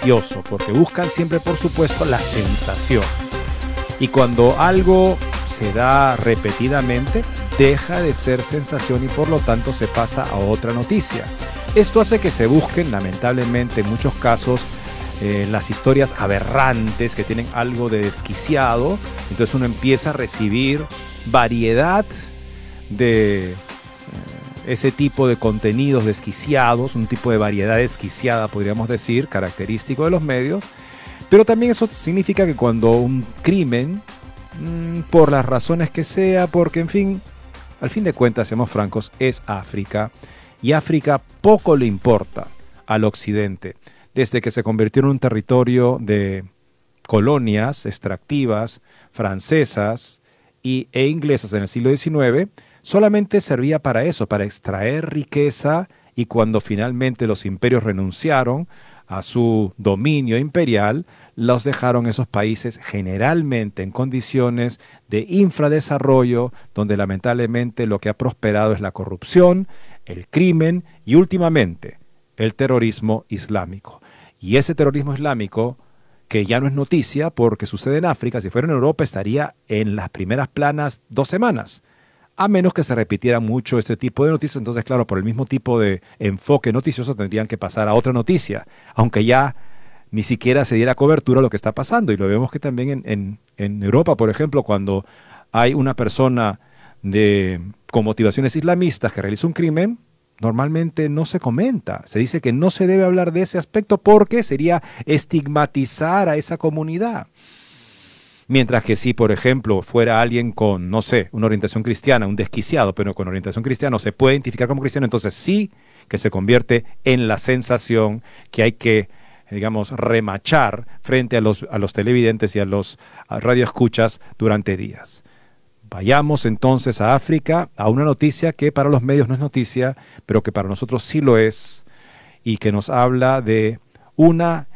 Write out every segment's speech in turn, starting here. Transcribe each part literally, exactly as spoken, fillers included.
noticioso, porque buscan siempre, por supuesto, la sensación. Y cuando algo se da repetidamente, deja de ser sensación y por lo tanto se pasa a otra noticia. Esto hace que se busquen, lamentablemente en muchos casos, eh, las historias aberrantes que tienen algo de desquiciado. Entonces uno empieza a recibir variedad de eh, ese tipo de contenidos desquiciados, un tipo de variedad desquiciada, podríamos decir, característico de los medios. Pero también eso significa que cuando un crimen, mmm, por las razones que sea, porque en fin, al fin de cuentas, seamos francos, es África. Y África poco le importa al occidente. Desde que se convirtió en un territorio de colonias extractivas francesas y, e inglesas en el siglo diecinueve, solamente servía para eso, para extraer riqueza, y cuando finalmente los imperios renunciaron a su dominio imperial, los dejaron esos países generalmente en condiciones de infradesarrollo, donde lamentablemente lo que ha prosperado es la corrupción, el crimen y últimamente el terrorismo islámico. Y ese terrorismo islámico, que ya no es noticia porque sucede en África, si fuera en Europa estaría en las primeras planas dos semanas, a menos que se repitiera mucho este tipo de noticias. Entonces, claro, por el mismo tipo de enfoque noticioso tendrían que pasar a otra noticia, aunque ya ni siquiera se diera cobertura a lo que está pasando. Y lo vemos que también en, en, en Europa, por ejemplo, cuando hay una persona de, con motivaciones islamistas que realiza un crimen, normalmente no se comenta. Se dice que no se debe hablar de ese aspecto porque sería estigmatizar a esa comunidad. Mientras que si, por ejemplo, fuera alguien con, no sé, una orientación cristiana, un desquiciado, pero con orientación cristiana, se puede identificar como cristiano, entonces sí que se convierte en la sensación que hay que, digamos, remachar frente a los, a los televidentes y a los radioescuchas durante días. Vayamos entonces a África, a una noticia que para los medios no es noticia, pero que para nosotros sí lo es, y que nos habla de una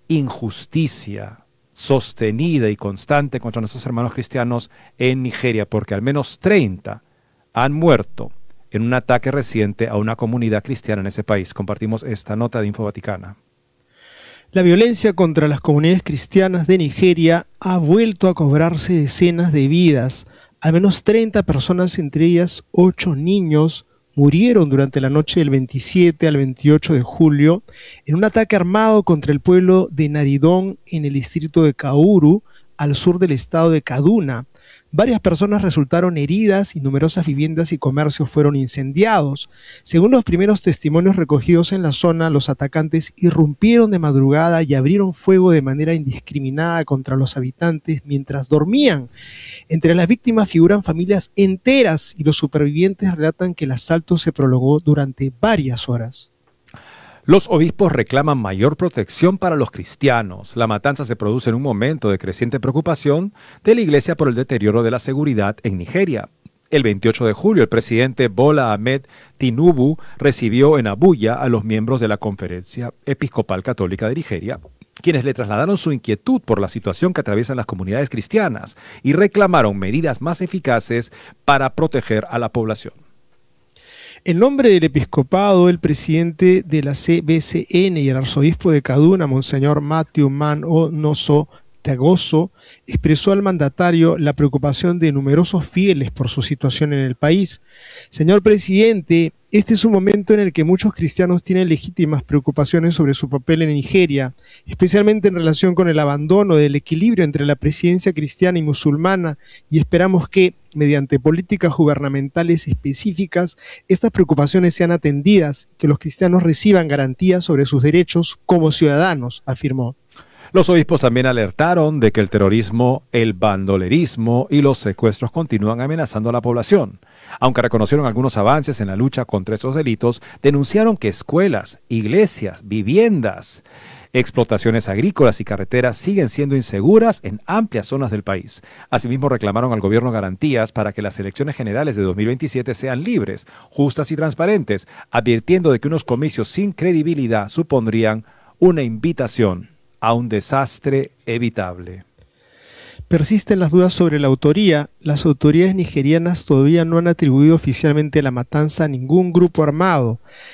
injusticia sostenida y constante contra nuestros hermanos cristianos en Nigeria, porque al menos treinta han muerto en un ataque reciente a una comunidad cristiana en ese país. Compartimos esta nota de Info Vaticana. La violencia contra las comunidades cristianas de Nigeria ha vuelto a cobrarse decenas de vidas. Al menos treinta personas, entre ellas ocho niños, murieron durante la noche del veintisiete al veintiocho de julio en un ataque armado contra el pueblo de Naridón en el distrito de Kauru, al sur del estado de Kaduna. Varias personas resultaron heridas y numerosas viviendas y comercios fueron incendiados. Según los primeros testimonios recogidos en la zona, los atacantes irrumpieron de madrugada y abrieron fuego de manera indiscriminada contra los habitantes mientras dormían. Entre las víctimas figuran familias enteras y los supervivientes relatan que el asalto se prolongó durante varias horas. Los obispos reclaman mayor protección para los cristianos. La matanza se produce en un momento de creciente preocupación de la Iglesia por el deterioro de la seguridad en Nigeria. El veintiocho de julio, el presidente Bola Ahmed Tinubu recibió en Abuya a los miembros de la Conferencia Episcopal Católica de Nigeria, quienes le trasladaron su inquietud por la situación que atraviesan las comunidades cristianas y reclamaron medidas más eficaces para proteger a la población. En nombre del episcopado, el presidente de la C B C N y el arzobispo de Kaduna, Monseñor Matthew Man Onoso Tagoso, expresó al mandatario la preocupación de numerosos fieles por su situación en el país. Señor presidente, este es un momento en el que muchos cristianos tienen legítimas preocupaciones sobre su papel en Nigeria, especialmente en relación con el abandono del equilibrio entre la presidencia cristiana y musulmana, y esperamos que, mediante políticas gubernamentales específicas, estas preocupaciones sean atendidas y que los cristianos reciban garantías sobre sus derechos como ciudadanos, afirmó. Los obispos también alertaron de que el terrorismo, el bandolerismo y los secuestros continúan amenazando a la población. Aunque reconocieron algunos avances en la lucha contra estos delitos, denunciaron que escuelas, iglesias, viviendas, explotaciones agrícolas y carreteras siguen siendo inseguras en amplias zonas del país. Asimismo, reclamaron al gobierno garantías para que las elecciones generales de dos mil veintisiete sean libres, justas y transparentes, advirtiendo de que unos comicios sin credibilidad supondrían una invitación a un desastre evitable. Persisten las dudas sobre la autoría. Las autoridades nigerianas todavía no han atribuido oficialmente la matanza a ningún grupo armado.